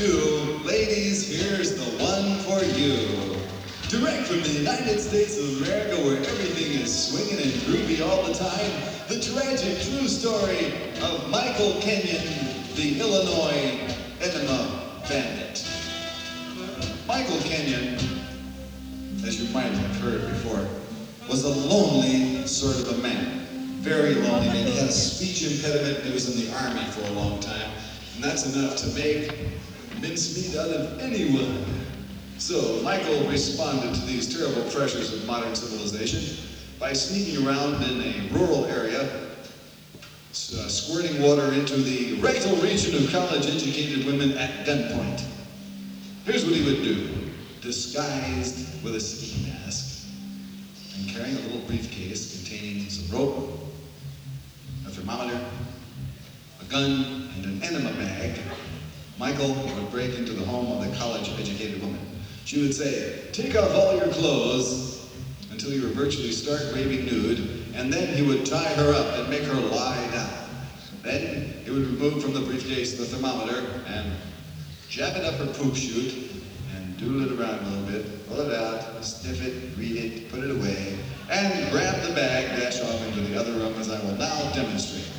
do. Ladies, here's the one for you. Direct from the United States of America, where everything is swinging and groovy all the time, the tragic true story of Michael Kenyon, the Illinois enema bandit. Michael Kenyon, as you might have heard before, was a lonely sort of a man. Very lonely man. He had a speech impediment and he was in the army for a long time. And that's enough to make mincemeat out of anyone. So Michael responded to these terrible pressures of modern civilization by sneaking around in a rural area, squirting water into the rectal region of college-educated women at gunpoint. Here's what he would do, disguised with a ski mask and carrying a little briefcase containing some rope, a thermometer, a gun, and an enema bag. Michael would break into the home of the college-educated woman. She would say, "Take off all your clothes until you were virtually stark raving nude," and then he would tie her up and make her lie down. Then he would remove from the briefcase the thermometer and jab it up her poop chute and doodle it around a little bit, pull it out, sniff it, read it, put it away, and grab the bag, dash off into the other room as I will now demonstrate.